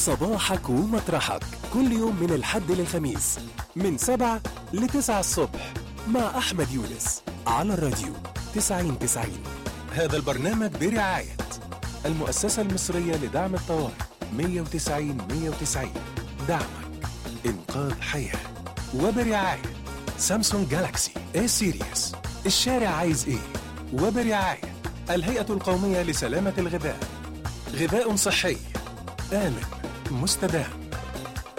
صباحك ومطرحك كل يوم من الحد للخميس من 7 ل9 الصبح مع أحمد يونس على الراديو 90-90. هذا البرنامج برعاية المؤسسة المصرية لدعم الطوارئ 190 دعمك إنقاذ حياة، وبرعاية سامسونج جالاكسي A سيريس الشارع عايز إيه، وبرعاية الهيئة القومية لسلامة الغذاء، غذاء صحي آمن مستدام.